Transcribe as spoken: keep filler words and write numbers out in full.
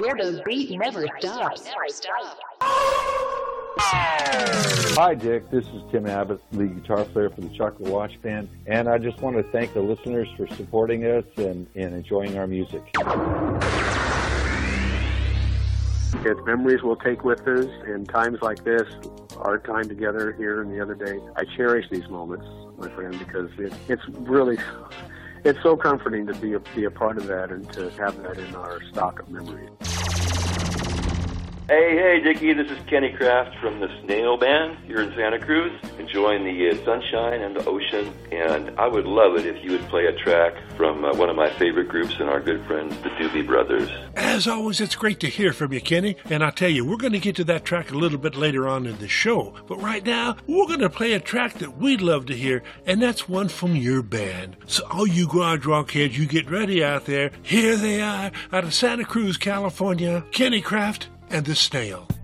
where the beat never stops. Hi, Dick. This is Tim Abbott, the guitar player for the Chocolate Watch Band, and I just want to thank the listeners for supporting us and, and enjoying our music. It's memories we'll take with us in times like this, our time together here and the other day. I cherish these moments, my friend, because it, it's really, it's so comforting to be a, be a part of that and to have that in our stock of memories. Hey, hey, Dickie, this is Kenny Kraft from the Snail Band here in Santa Cruz, enjoying the uh, sunshine and the ocean, and I would love it if you would play a track from uh, one of my favorite groups and our good friends, the Doobie Brothers. As always, it's great to hear from you, Kenny, and I'll tell you, we're going to get to that track a little bit later on in the show, but right now, we're going to play a track that we'd love to hear, and that's one from your band. So all you garage rock heads, you get ready out there. Here they are, out of Santa Cruz, California, Kenny Kraft and the Snail.